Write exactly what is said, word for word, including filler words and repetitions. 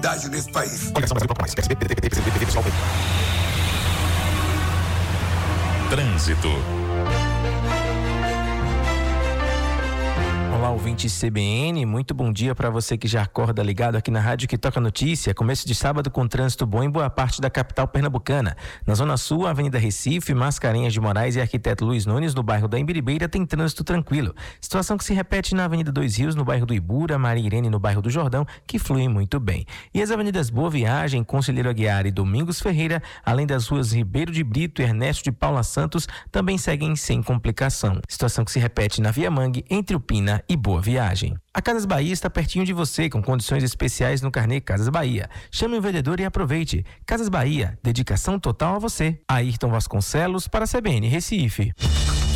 nesse país. Trânsito. Olá, ouvinte C B N, muito bom dia para você que já acorda ligado aqui na Rádio que Toca Notícia. Começo de sábado com trânsito bom em boa parte da capital pernambucana. Na Zona Sul, Avenida Recife, Mascarenhas de Moraes e Arquiteto Luiz Nunes, no bairro da Imbiribeira, tem trânsito tranquilo. Situação que se repete na Avenida Dois Rios, no bairro do Ibura, Maria Irene, no bairro do Jordão, que fluem muito bem. E as avenidas Boa Viagem, Conselheiro Aguiar e Domingos Ferreira, além das ruas Ribeiro de Brito e Ernesto de Paula Santos, também seguem sem complicação. Situação que se repete na Via Mangue, entre Upina e Boa Viagem. A Casas Bahia está pertinho de você, com condições especiais no carnê Casas Bahia. Chame o vendedor e aproveite. Casas Bahia, dedicação total a você. Ayrton Vasconcelos para a C B N Recife.